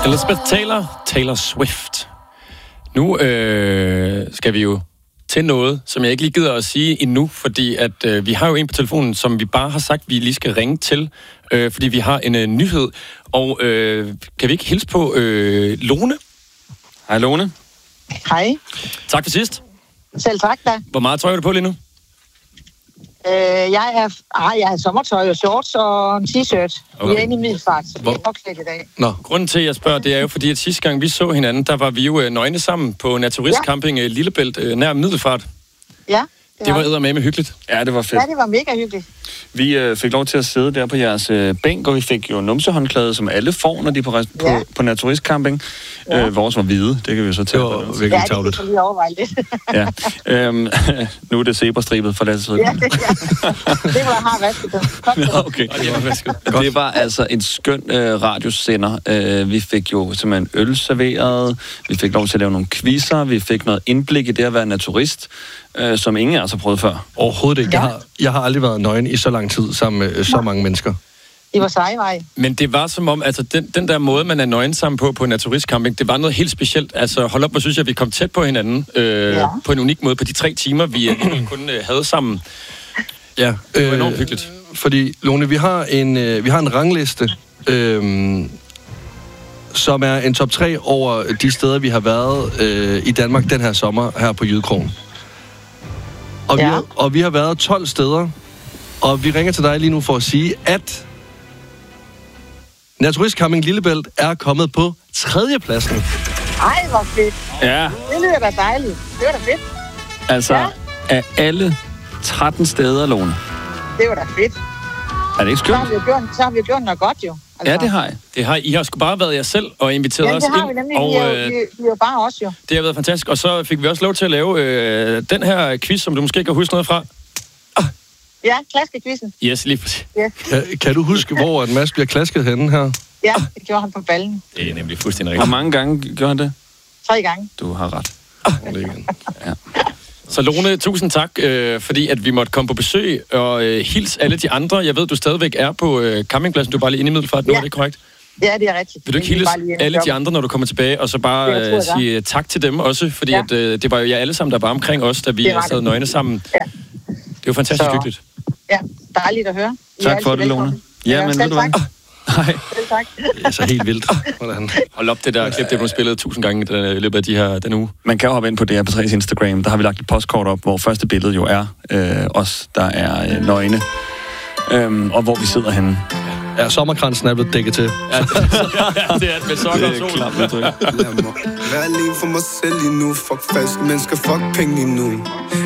Elizabeth Taylor Swift. Nu skal vi jo til noget, som jeg ikke lige gider at sige endnu, fordi at vi har jo en på telefonen, som vi bare har sagt, vi lige skal ringe til, fordi vi har en nyhed. Og kan vi ikke hilse på Lone? Hej Lone. Hej. Tak for sidst. Selv tak da. Hvor meget tøj er du på lige nu? Jeg har sommertøj og shorts og en t-shirt. Okay. Vi er inde i Middelfart, så det er påklædt i dag. Nå, grunden til, at jeg spørger, det er jo fordi, at sidste gang vi så hinanden, der var vi jo nøgne sammen på naturistcamping Lillebælt nær Middelfart. Ja. Det var eddermame hyggeligt. Ja, det var fedt. Ja, det var mega hyggeligt. Vi fik lov til at sidde der på jeres bænk, og vi fik jo numsehåndklæde, som alle får, når de er på naturistcamping. Ja. Vores var hvide, det kan vi så tage. Det var virkelig tavligt. Ja, det kan vi overveje lidt. Ja. Nu er det zebrastribet for Lasses. Ja. Det var har vasket den. Okay. Det var altså en skøn radiosender. Vi fik jo simpelthen øl serveret, vi fik lov til at lave nogle quizzer, vi fik noget indblik i det at være naturist, som ingen af os har prøvet før. Overhovedet ikke. Jeg har aldrig været nøgen i så lang tid sammen med så mange mennesker. Det var sejvej. Men det var som om, altså den der måde, man er nøgen sammen på naturistcamping, det var noget helt specielt. Altså hold op, hvor synes jeg, vi kom tæt på hinanden på en unik måde på de 3 timer, vi kun havde sammen. Ja, det var enormt hyggeligt. Fordi, Lone, vi har en rangliste, som er en top 3 over de steder, vi har været i Danmark den her sommer her på Jydekrogen. Og vi har været 12 steder, og vi ringer til dig lige nu for at sige, at Naturistcamping Lillebælt er kommet på 3. pladsen. Ej, hvor fedt. Ja. Det lyder da dejligt. Det var da fedt. Altså, af alle 13 steder, Lone. Det var da fedt. Er det ikke skønt? Så har vi gjort noget godt, jo. Altså. Ja, det har I. Det har I har sgu bare været jer selv og inviteret os ind. Ja, det har vi nemlig. Vi er jo bare os, jo. Det har været fantastisk. Og så fik vi også lov til at lave den her quiz, som du måske kan huske noget fra. Ja, klaskekvisten. Yes, lige præcis. Yes. Kan du huske, hvor en Mads bliver klasket henne her? Ja, det gjorde han på ballen. Det er nemlig fuldstændig rigtigt. Hvor mange gange gjorde han det? 3 gange. Du har ret. Ja. Så Lone, tusind tak, fordi at vi måtte komme på besøg og hils alle de andre. Jeg ved, du stadigvæk er på campingpladsen. Du er bare lige inde i Middelfart nu, er det korrekt? Ja, det er rigtigt. Vil du ikke hilse alle de andre, når du kommer tilbage, og så bare sige tak til dem også? Fordi at, det var jo jer alle sammen, der var omkring os, da vi sad nøgne sammen. Ja. Det var fantastisk hyggeligt. Ja, dejligt at høre. Tak for det, Lone. Ja, men ved du hvad? Nej. Det er så helt vildt. Hold op det der klip, det blev spillet 1000 gange i løbet af den uge. Man kan jo hoppe ind på DR3's Instagram. Der har vi lagt et postkort op, hvor første billede jo er os, der er nøgne. Og hvor vi sidder henne. Ja, sommerkransen er blevet dækket til. Ja, det er med sokker og sol. Det er klart, Vær lige for mig selv lige nu. Fuck fast mennesker, fuck penge nu.